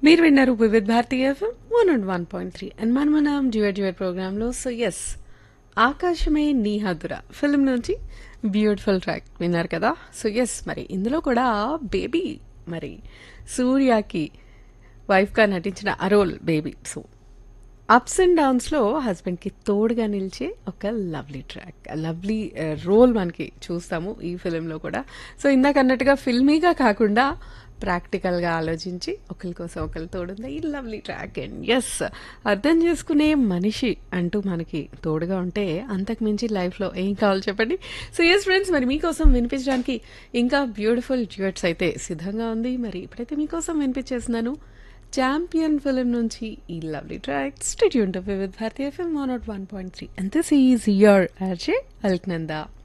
మీరు విన్నారు Vividh Bharati FM 101.3 and మనం డ్యూయట్ ప్రోగ్రాంలో. సో ఎస్, ఆకాశమే నీ హద్దురా ఫిల్మ్ నుంచి బ్యూటిఫుల్ ట్రాక్ విన్నారు కదా. సో ఎస్, మరి ఇందులో కూడా బేబీ, మరి సూర్యకి వైఫ్గా నటించిన అరోల్ బేబీ. సో అప్స్ అండ్ డౌన్స్లో హస్బెండ్కి తోడుగా నిలిచే ఒక లవ్లీ ట్రాక్, లవ్లీ రోల్ మనకి చూస్తాము ఈ ఫిలింలో కూడా. సో ఇందాక అన్నట్టుగా ఫిల్మీగా కాకుండా ప్రాక్టికల్గా ఆలోచించి ఒకరి కోసం ఒకరు తోడుంది ఈ లవ్లీ ట్రాక్. అండ్ ఎస్, అర్థం చేసుకునే మనిషి అంటూ మనకి తోడుగా ఉంటే అంతకు మించి లైఫ్లో ఏం కావాలి చెప్పండి. సో ఎస్ ఫ్రెండ్స్, మరి మీకోసం వినిపించడానికి ఇంకా బ్యూటిఫుల్ డ్యూయట్స్ అయితే సిద్ధంగా ఉంది. మరి ఇప్పుడైతే మీకోసం వినిపించేస్తున్నాను ఛాంపియన్ ఫిలిం నుంచి ఈ lovely track. Stay tuned with Bharati FM 101.3 and this is your RJ Alaknanda.